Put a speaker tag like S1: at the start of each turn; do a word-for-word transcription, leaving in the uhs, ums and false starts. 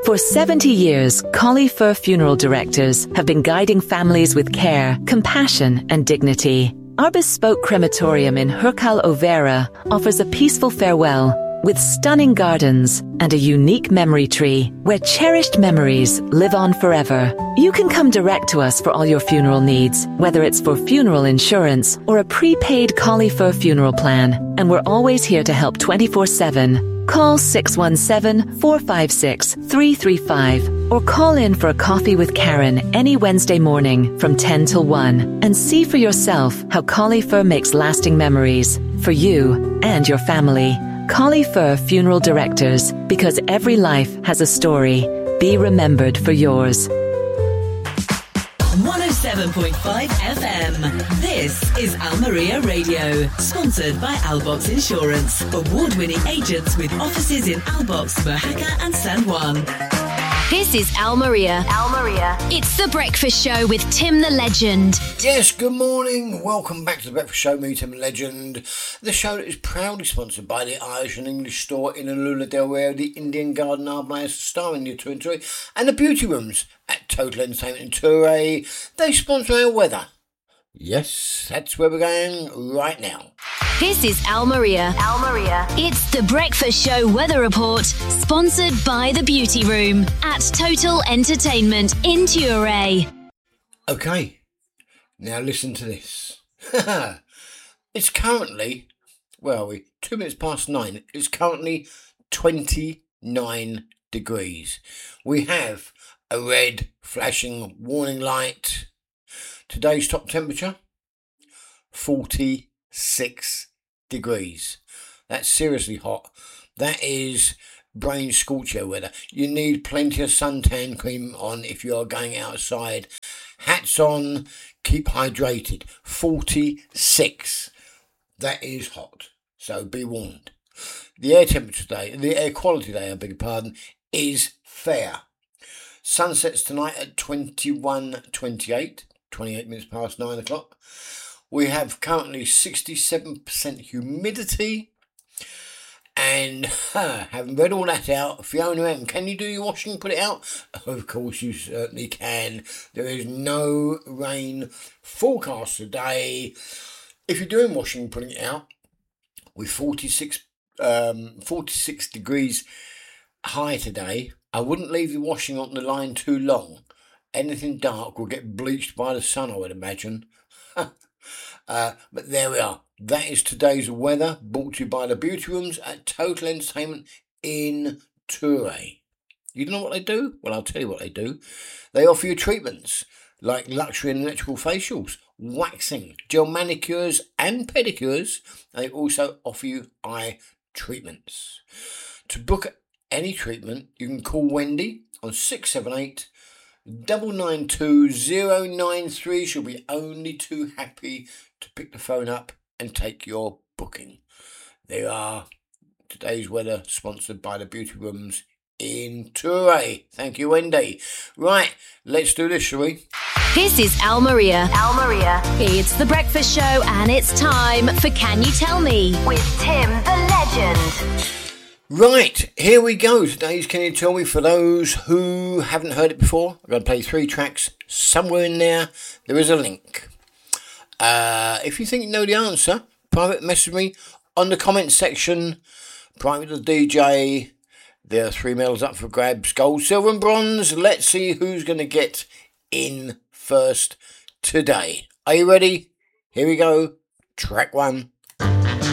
S1: For seventy years, Collie Fur Funeral Directors have been guiding families with care, compassion, and dignity. Our bespoke crematorium in Hurkal Overa offers a peaceful farewell with stunning gardens and a unique memory tree where cherished memories live on forever. You can come direct to us for all your funeral needs, whether it's for funeral insurance or a prepaid Collie Fur funeral plan. And we're always here to help twenty-four seven. Call six one seven, four five six, three three five or call in for a coffee with Karen any Wednesday morning from ten till one and see for yourself how Collie Fur makes lasting memories for you and your family. Collie Fur Funeral Directors, because every life has a story. Be remembered for yours.
S2: one oh seven point five F M. This is Almeria Radio, sponsored by Albox Insurance, award-winning agents with offices in Albox, Mojaca and San Juan.
S3: This is Almeria. Almeria. It's The Breakfast Show with Tim the Legend.
S4: Yes, good morning. Welcome back to The Breakfast Show, me, Tim the Legend. The show that is proudly sponsored by the Irish and English store in Alula del Rio, the Indian Garden Arbour, starring you two and three, and the Beauty Rooms at Total Entertainment in Touré. They sponsor our weather. Yes, that's where we're going right now.
S3: This is Almeria. Almeria. It's The Breakfast Show Weather Report, sponsored by The Beauty Room at Total Entertainment in Touré.
S4: Okay, now listen to this. It's currently, where are we? Two minutes past nine. It's currently twenty-nine degrees. We have a red flashing warning light. Today's top temperature, forty-six degrees. That's seriously hot. That is brain scorcher weather. You need plenty of suntan cream on if you are going outside. Hats on, keep hydrated. forty-six. That is hot. So be warned. The air temperature today, the air quality today, I beg your pardon, is fair. Sunsets tonight at twenty-one twenty-eight. twenty-eight minutes past nine o'clock. We have currently sixty-seven percent humidity. And huh, having read all that out, Fiona M, can you do your washing and put it out? Of course you certainly can. There is no rain forecast today. If you're doing washing and putting it out, with forty-six, um, forty-six degrees high today, I wouldn't leave the washing on the line too long. Anything dark will get bleached by the sun, I would imagine. uh, but there we are. That is today's weather, brought to you by the Beauty Rooms at Total Entertainment in Touré. You know what they do? Well, I'll tell you what they do. They offer you treatments like luxury and electrical facials, waxing, gel manicures and pedicures. They also offer you eye treatments. To book any treatment, you can call Wendy on six seven eight, nine nine two, zero nine three. She'll be only too happy to pick the phone up and take your booking. There are today's weather, sponsored by the Beauty Rooms in Touré. Thank you, Wendy. Right, let's do this, shall we?
S3: This is Almeria. Almeria. It's The Breakfast Show and it's time for Can You Tell Me? With Tim the Legend.
S4: Right, here we go. Today's Can You Tell Me? For those who haven't heard it before, I'm going to play three tracks. Somewhere in there, there is a link. Uh, if you think you know the answer, private message me on the comment section. Private the D J. There are three medals up for grabs. Gold, silver and bronze. Let's see who's going to get in first today. Are you ready? Here we go. Track one.